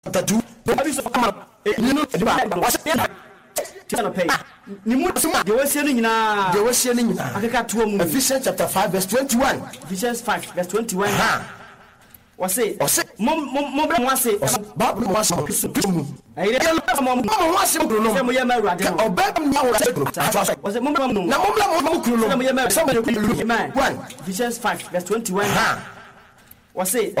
chapter 2 Bible so come you know what's Ephesians chapter 5 verse 21. Ephesians 5 verse 21. What's it? Ephesians 5 verse 21. What's it?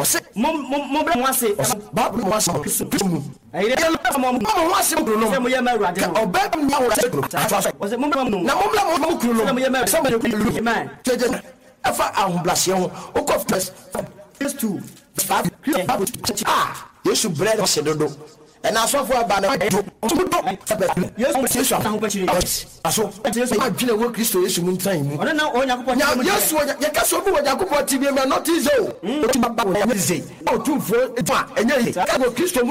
You should bread of Sedodo. And I saw for a banner. Yes, I feel a work Christo is in time. Yes, you can so good. I could TV not easy. Oh, 2 4 and I go Christo.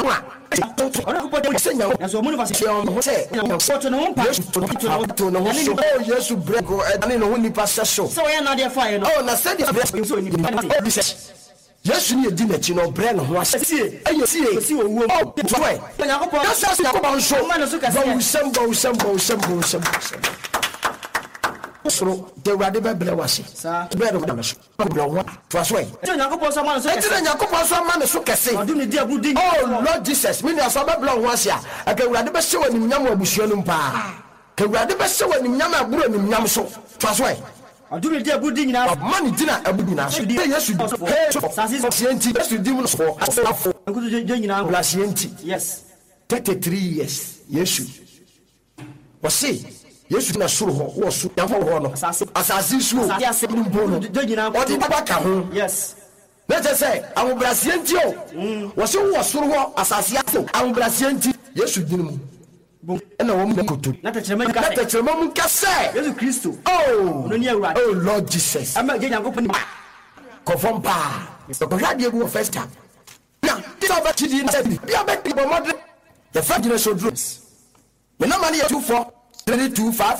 Yes, you break and I know only pass so. So I am not there fire. Oh, now send your blessing so in yes, you need dinner, you know, Bren was and you see, oh, that's just about so so the radical blessing, sir. Bread of damage. Trust way. Oh, Lord Jesus, me as a blow was ya. I can read the best show in Yamu Bushonumpa. Can read the best show in Yama in Yamso. Trust way. I do it good thing now. Money dinner, a good enough. Yes, you yes, 33 years. Yes, you was see. Yes, you was yes. Let us say, I will Brasientio. Was you was Assasiato? I will Brasienti. Yes, you didn't. And a woman could do. Not a German Cassay. Yes, Christo. Oh, Lord Jesus. I'm not getting a open. Confirm pa. The radio first time. Now, this over to the be a bit people. The 5 generation drugs. The number 2 4 22 5.